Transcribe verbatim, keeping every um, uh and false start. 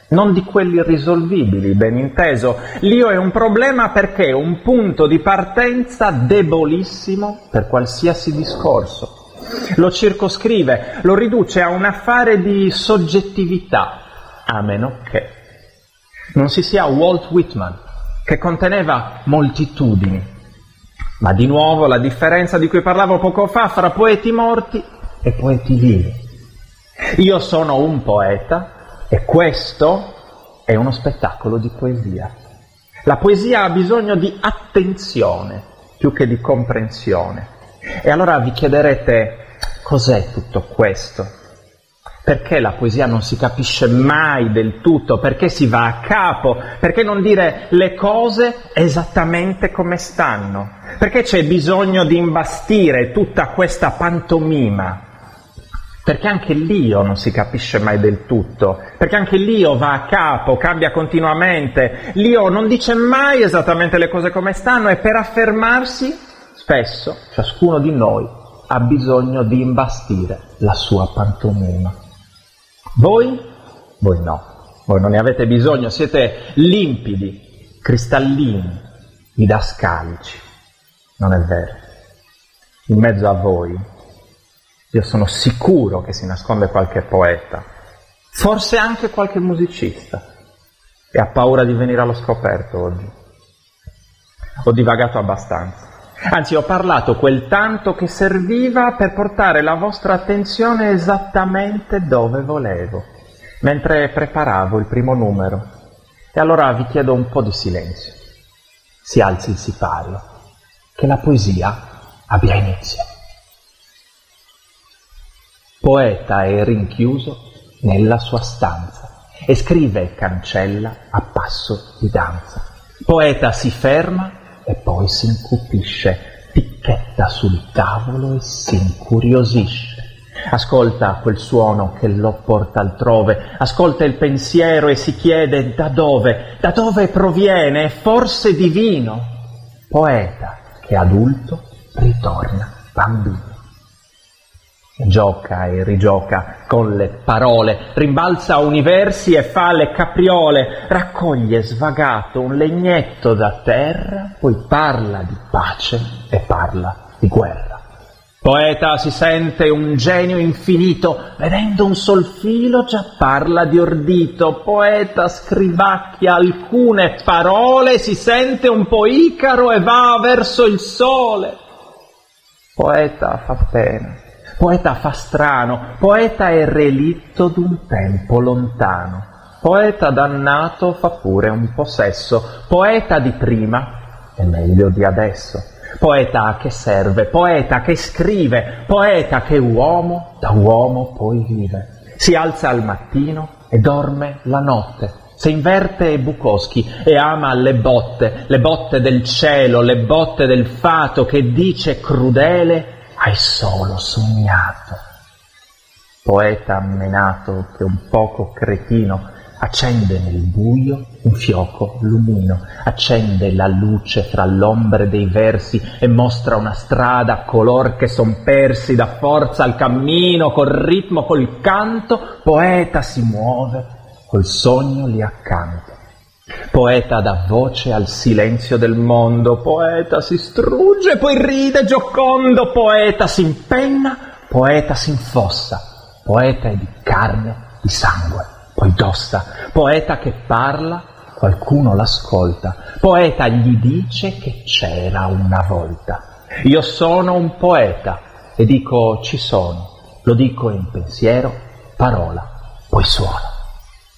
non di quelli irrisolvibili, ben inteso. L'io è un problema perché è un punto di partenza debolissimo per qualsiasi discorso. Lo circoscrive, lo riduce a un affare di soggettività, a meno che non si sia Walt Whitman, che conteneva moltitudini. Ma di nuovo la differenza di cui parlavo poco fa fra poeti morti e poeti vivi. Io sono un poeta e questo è uno spettacolo di poesia. La poesia ha bisogno di attenzione più che di comprensione. E allora vi chiederete, cos'è tutto questo? Perché la poesia non si capisce mai del tutto? Perché si va a capo? Perché non dire le cose esattamente come stanno? Perché c'è bisogno di imbastire tutta questa pantomima? Perché anche l'io non si capisce mai del tutto, perché anche l'io va a capo, cambia continuamente, l'io non dice mai esattamente le cose come stanno e per affermarsi, spesso, ciascuno di noi ha bisogno di imbastire la sua pantomima. Voi? Voi no, voi non ne avete bisogno, siete limpidi, cristallini, didascalici. Non è vero. In mezzo a voi io sono sicuro che si nasconde qualche poeta, forse anche qualche musicista, e ha paura di venire allo scoperto oggi. Ho divagato abbastanza. Anzi, ho parlato quel tanto che serviva per portare la vostra attenzione esattamente dove volevo, mentre preparavo il primo numero. E allora vi chiedo un po' di silenzio. Si alzi il sipario, che la poesia abbia inizio. Poeta è rinchiuso nella sua stanza e scrive e cancella a passo di danza. Poeta si ferma e poi si incupisce, picchetta sul tavolo e si incuriosisce. Ascolta quel suono che lo porta altrove, ascolta il pensiero e si chiede da dove, da dove proviene, è forse divino. Poeta che adulto ritorna bambino. Gioca e rigioca con le parole, rimbalza universi e fa le capriole, raccoglie svagato un legnetto da terra, poi parla di pace e parla di guerra. Poeta si sente un genio infinito, vedendo un sol filo già parla di ordito. Poeta scrivacchia alcune parole, si sente un po' Icaro e va verso il sole. Poeta fa pena. Poeta fa strano, poeta è relitto d'un tempo lontano. Poeta dannato fa pure un po' sesso, poeta di prima è meglio di adesso. Poeta a che serve, poeta che scrive, poeta che uomo da uomo poi vive. Si alza al mattino e dorme la notte. Se inverte è Bukowski e ama le botte, le botte del cielo, le botte del fato che dice crudele: hai solo sognato. Poeta menato che un poco cretino accende nel buio un fioco lumino, accende la luce fra l'ombre dei versi e mostra una strada a color che son persi, dà forza al cammino, col ritmo, col canto. Poeta si muove, col sogno lì accanto. Poeta dà voce al silenzio del mondo, poeta si strugge, poi ride giocondo, poeta si impenna, poeta si infossa, poeta è di carne, di sangue, poi d'ossa, poeta che parla, qualcuno l'ascolta, poeta gli dice che c'era una volta. Io sono un poeta e dico ci sono, lo dico in pensiero, parola, poi suono.